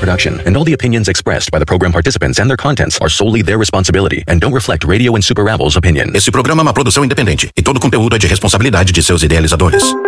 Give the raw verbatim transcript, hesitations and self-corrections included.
production, and all the opinions expressed by the program participants and their contents are solely their responsibility and don't reflect Radio and Super Rebels opinion. Esse programa é uma produção independente e todo conteúdo é de responsabilidade de seus idealizadores.